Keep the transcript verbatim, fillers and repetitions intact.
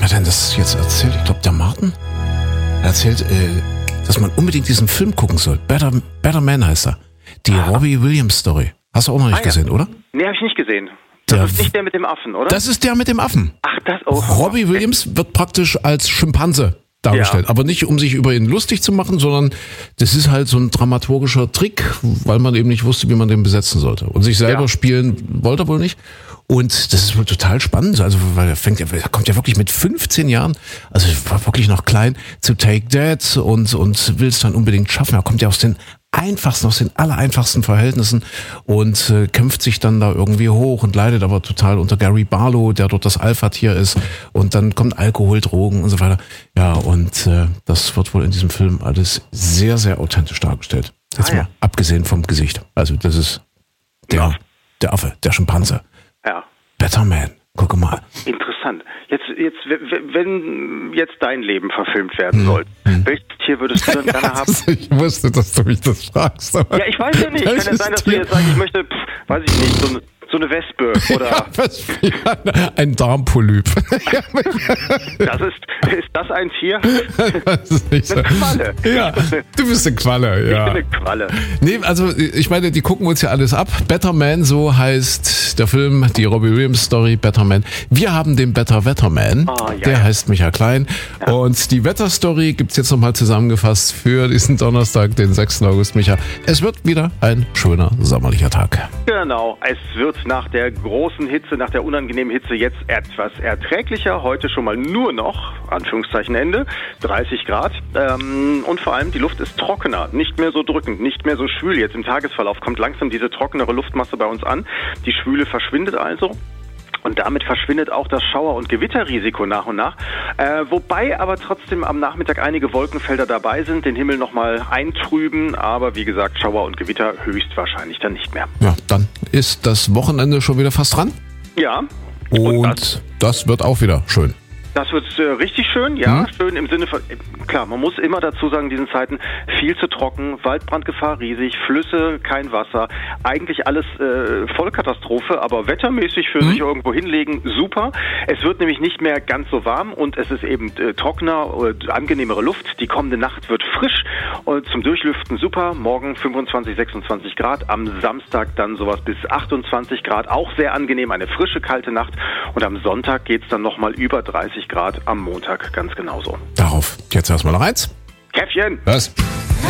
mir denn das jetzt erzählt? Ich glaube, der Martin erzählt, äh, dass man unbedingt diesen Film gucken soll. Better, Better Man heißt er. Die ah. Robbie Williams Story. Hast du auch noch nicht ah, gesehen, ja. oder? Nee, habe ich nicht gesehen. Das der, ist nicht der mit dem Affen, oder? Das ist der mit dem Affen. Ach, das auch. Oh. Robbie Williams wird praktisch als Schimpanse dargestellt. Ja. Aber nicht, um sich über ihn lustig zu machen, sondern das ist halt so ein dramaturgischer Trick, weil man eben nicht wusste, wie man den besetzen sollte. Und sich selber ja. spielen wollte er wohl nicht. Und das ist wohl total spannend. Also, weil er fängt, er kommt ja wirklich mit fünfzehn Jahren, also war wirklich noch klein, zu Take That und, und will es dann unbedingt schaffen. Er kommt ja aus den einfachsten, aus den allereinfachsten Verhältnissen und äh, kämpft sich dann da irgendwie hoch und leidet aber total unter Gary Barlow, der dort das Alpha-Tier ist, und dann kommt Alkohol, Drogen und so weiter. Ja, und äh, das wird wohl in diesem Film alles sehr, sehr authentisch dargestellt. Jetzt ah, ja. mal abgesehen vom Gesicht. Also das ist der, ja. der Affe, der Schimpanse. Ja. Better Man. Guck mal. Interessant. Jetzt, jetzt, wenn jetzt dein Leben verfilmt werden soll, hm. welches Tier würdest du dann gerne ja, haben? Ich wusste, dass du mich das fragst. Ja, ich weiß ja nicht. Kann ja sein, dass Tier? du jetzt sagst, ich möchte, pff, weiß ich nicht, so eine, so eine Wespe oder... Ja, was, ja, ein Darmpolyp. Das ist, ist das ein Tier? Das ist nicht eine so. Qualle. Ja, du bist eine Qualle, ja. Ich bin eine Qualle. Nee, also ich meine, die gucken uns ja alles ab. Better Man, so heißt der Film, die Robbie Williams Story, Better Man. Wir haben den Better Wetterman, oh, ja, der ja. heißt Michael Klein. Ja. Und die Wetterstory gibt's jetzt nochmal zusammengefasst für diesen Donnerstag, den sechsten August, Micha. Es wird wieder ein schöner sommerlicher Tag. Genau, es wird nach der großen Hitze, nach der unangenehmen Hitze jetzt etwas erträglicher. Heute schon mal nur noch, Anführungszeichen Ende, dreißig Grad. Ähm, und vor allem die Luft ist trockener, nicht mehr so drückend, nicht mehr so schwül. Jetzt im Tagesverlauf kommt langsam diese trockenere Luftmasse bei uns an. Die Schwüle verschwindet also. Und damit verschwindet auch das Schauer- und Gewitterrisiko nach und nach. Äh, wobei aber trotzdem am Nachmittag einige Wolkenfelder dabei sind, den Himmel nochmal eintrüben. Aber wie gesagt, Schauer und Gewitter höchstwahrscheinlich dann nicht mehr. Ja, dann ist das Wochenende schon wieder fast dran. Ja. Und, und das, das wird auch wieder schön. Das wird äh, richtig schön, ja, hm. schön im Sinne von, äh, klar, man muss immer dazu sagen, in diesen Zeiten viel zu trocken, Waldbrandgefahr riesig, Flüsse, kein Wasser, eigentlich alles äh, Vollkatastrophe, aber wettermäßig für hm. sich irgendwo hinlegen, super. Es wird nämlich nicht mehr ganz so warm und es ist eben äh, trockener, äh, angenehmere Luft. Die kommende Nacht wird frisch und zum Durchlüften super. Morgen fünfundzwanzig, sechsundzwanzig Grad, am Samstag dann sowas bis achtundzwanzig Grad, auch sehr angenehm, eine frische, kalte Nacht, und am Sonntag geht's dann nochmal über dreißig Grad, am Montag ganz genauso. Darauf jetzt erstmal noch eins. Käffchen! Was?